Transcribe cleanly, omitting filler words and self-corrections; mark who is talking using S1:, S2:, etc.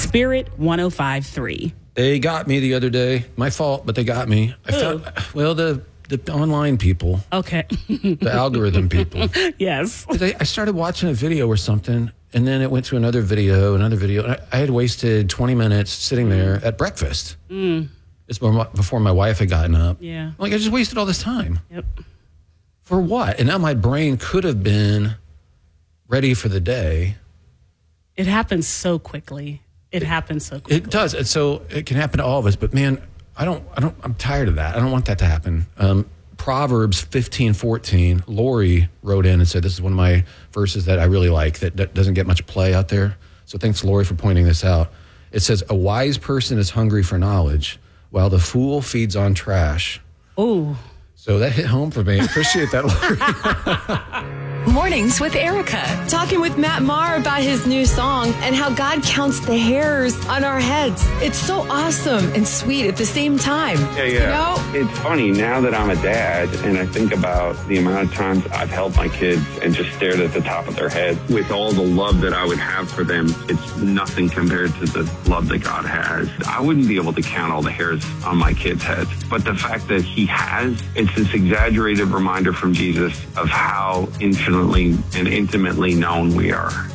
S1: Spirit 105.3.
S2: They got me the other day. My fault, but they got me. I found, the online people.
S1: Okay.
S2: The algorithm people.
S1: Yes.
S2: I started watching a video or something, and then it went to another video. And I had wasted 20 minutes sitting there at breakfast. It's before my wife had gotten up.
S1: Yeah.
S2: I just wasted all this time.
S1: Yep.
S2: For what? And now my brain could have been ready for the day.
S1: It happens so quickly. It
S2: It does. And so it can happen to all of us. But man, I'm tired of that. I don't want that to happen. Proverbs 15:14, Lori wrote in and said, this is one of my verses that I really like that doesn't get much play out there. So thanks, Lori, for pointing this out. It says, a wise person is hungry for knowledge while the fool feeds on trash.
S1: Oh.
S2: So that hit home for me. Appreciate that, Lori.
S3: Mornings with Erica.
S4: Talking with Matt Maher about his new song and how God counts the hairs on our heads. It's so awesome and sweet at the same time.
S5: Yeah.
S4: You know?
S5: It's funny now that I'm a dad and I think about the amount of times I've held my kids and just stared at the top of their head with all the love that I would have for them. It's nothing compared to the love that God has. I wouldn't be able to count all the hairs on my kids' heads, but the fact that he has, it's this exaggerated reminder from Jesus of how infinitely and intimately known we are.